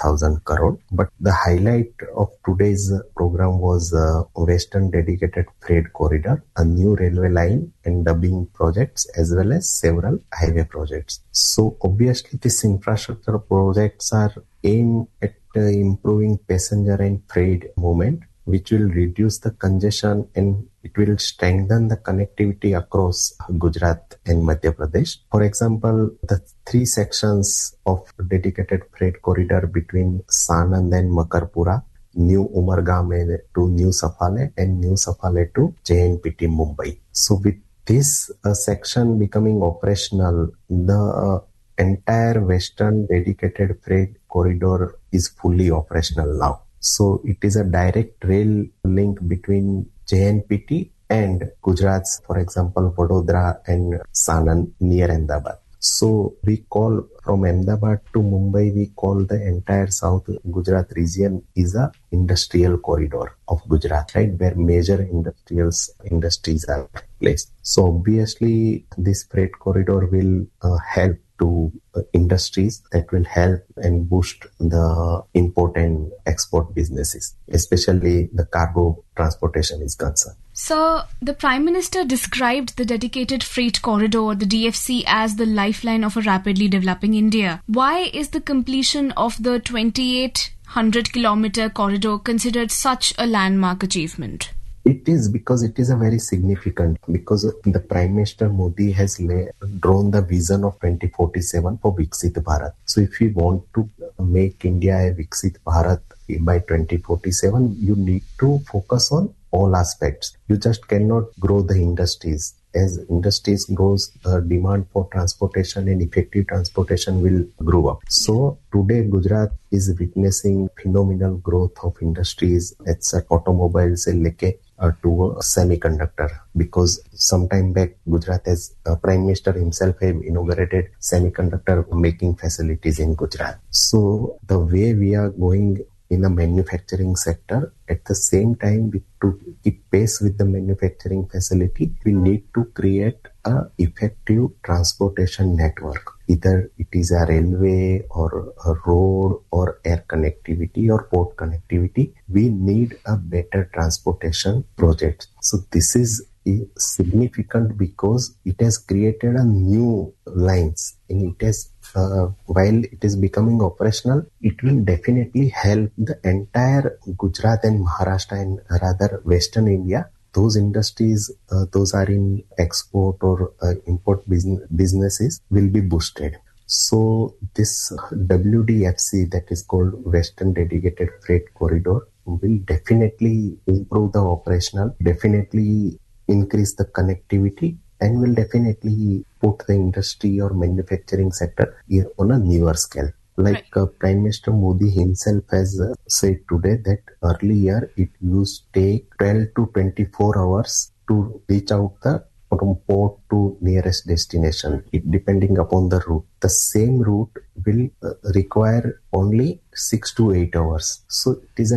4,000 crore. But the highlight of today's program was Western Dedicated Freight Corridor, a new railway line and dubbing projects, as well as several highway projects. So obviously these infrastructure projects are aimed at improving passenger and freight movement, which will reduce the congestion and it will strengthen the connectivity across Gujarat and Madhya Pradesh. For example, the 3 sections of dedicated freight corridor between Sanand and Makarpura, New Umargam to New Safale and New Safale to JNPT Mumbai. So with this section becoming operational, the entire Western dedicated freight corridor is fully operational now. So it is a direct rail link between JNPT and Gujarat's, for example, Vadodara and Sanand near Ahmedabad. So we call from Ahmedabad to Mumbai, we call the entire South Gujarat region is a industrial corridor of Gujarat, right? Where major industries are placed. So obviously this freight corridor will help to industries that will help and boost the import and export businesses, especially the cargo transportation is concerned. Sir, the Prime Minister described the dedicated freight corridor, the DFC, as the lifeline of a rapidly developing India. Why is the completion of the 2,800-kilometer corridor considered such a landmark achievement? It is because it is a very significant, because the Prime Minister Modi has drawn the vision of 2047 for Viksit Bharat. So if we want to make India a Viksit Bharat by 2047, you need to focus on all aspects. You just cannot grow the industries. As industries grows, demand for transportation and effective transportation will grow up. So today Gujarat is witnessing phenomenal growth of industries. It's automobiles to semiconductor, because sometime back Gujarat as Prime Minister himself have inaugurated semiconductor making facilities in Gujarat. So the way we are going in the manufacturing sector, at the same time to keep pace with the manufacturing facility, we need to create a effective transportation network. Either it is a railway or a road or air connectivity or port connectivity. We need a better transportation project. So this is significant because it has created a new lines, and it has while it is becoming operational, it will definitely help the entire Gujarat and Maharashtra and rather Western India. Those industries, those are in export or import businesses will be boosted. So this WDFC, that is called Western Dedicated Freight Corridor, will definitely improve the operational, definitely increase the connectivity, and will definitely put the industry or manufacturing sector on a newer scale. Like Prime Minister Modi himself has said today that earlier it used to take 12 to 24 hours to reach out from port to nearest destination, depending upon the route. The same route will require only 6 to 8 hours. So it is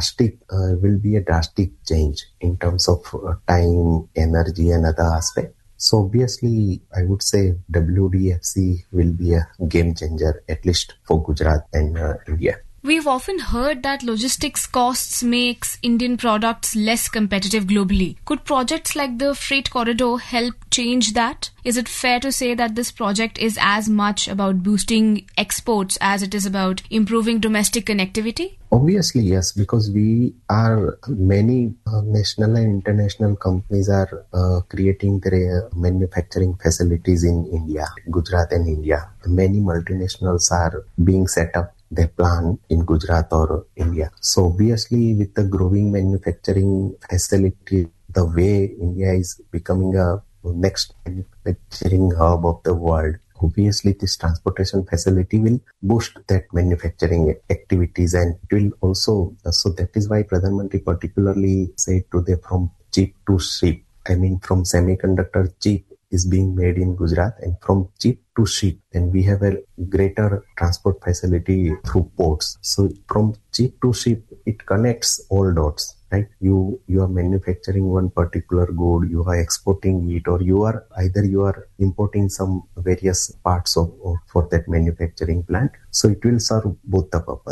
will be a drastic change in terms of time, energy and other aspects. So obviously, I would say WDFC will be a game changer, at least for Gujarat and India. We've often heard that logistics costs makes Indian products less competitive globally. Could projects like the freight corridor help change that? Is it fair to say that this project is as much about boosting exports as it is about improving domestic connectivity? Obviously, yes, because many national and international companies are creating their manufacturing facilities in India, Gujarat and India. Many multinationals are being set up their plant in Gujarat or India. So obviously with the growing manufacturing facility, the way India is becoming a next manufacturing hub of the world, obviously this transportation facility will boost that manufacturing activities, and it will also, so that is why Pradhan Mantri particularly said today from chip to ship. I mean from semiconductor chip is being made in Gujarat, and from chip to ship, then we have a greater transport facility through ports. So from chip to ship, it connects all dots, right? You are manufacturing one particular good, you are exporting it, or you are importing some various parts for that manufacturing plant. So it will serve both the purpose.